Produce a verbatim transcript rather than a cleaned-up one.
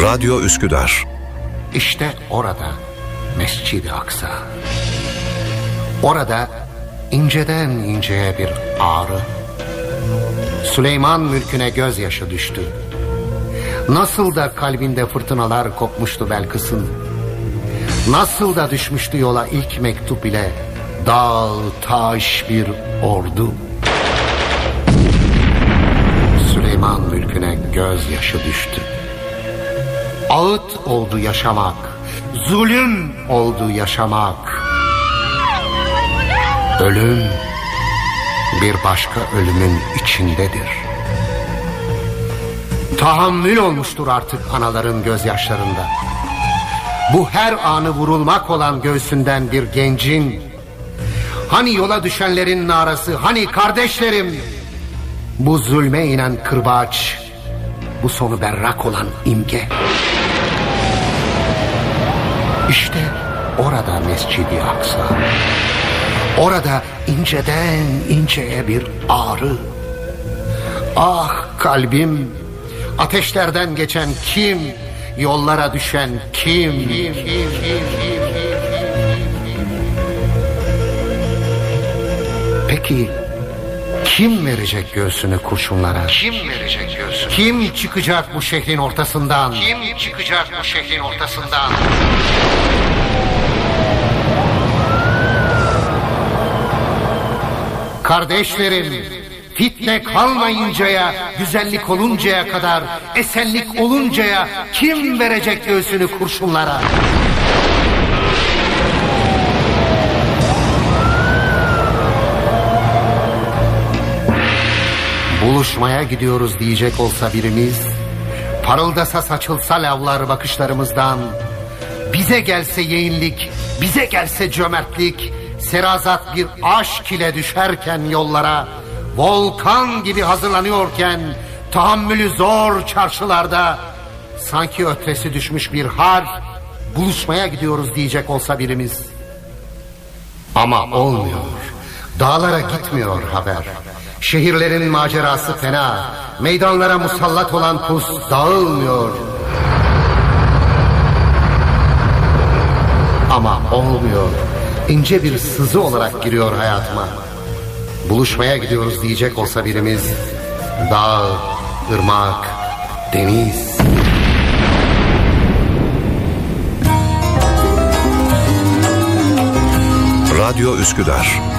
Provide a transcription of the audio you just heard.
Radyo Üsküdar. İşte orada Mescid-i Aksa. Orada inceden inceye bir ağrı. Süleyman mülküne gözyaşı düştü. Nasıl da kalbinde fırtınalar kopmuştu Belkıs'ın. Nasıl da düşmüştü yola ilk mektup ile dağ taş bir ordu. Süleyman mülküne gözyaşı düştü. Ağıt oldu yaşamak, zulüm oldu yaşamak. Ölüm bir başka ölümün içindedir. Tahammül olmuştur artık anaların gözyaşlarında. Bu her anı vurulmak olan göğsünden bir gencin, hani yola düşenlerin narası, hani kardeşlerim, bu zulme inen kırbaç, bu sonu berrak olan imge. İşte orada Mescid-i Aksa. Orada inceden inceye bir ağrı. Ah kalbim, ateşlerden geçen kim, yollara düşen kim? kim, kim, kim, kim? Peki kim verecek göğsünü kurşunlara? Kim verecek göğsünü? Kim çıkacak bu şehrin ortasından? Kim çıkacak bu şehrin ortasından? Kardeşlerim, fitne kalmayıncaya, güzellik oluncaya kadar, esenlik oluncaya kim verecek göğsünü kurşunlara? Buluşmaya gidiyoruz diyecek olsa birimiz, parıldasa saçılsa lavlar bakışlarımızdan, bize gelse yeğinlik, bize gelse cömertlik, serazat bir aşk ile düşerken yollara, volkan gibi hazırlanıyorken tahammülü zor çarşılarda, sanki ötresi düşmüş bir harf, buluşmaya gidiyoruz diyecek olsa birimiz. Ama olmuyor, dağlara gitmiyor haber. Şehirlerin macerası fena, meydanlara musallat olan pus dağılmıyor. Ama olmuyor, ince bir sızı olarak giriyor hayatıma. Buluşmaya gidiyoruz diyecek olsa birimiz, dağ, ırmak, deniz. Radyo Üsküdar.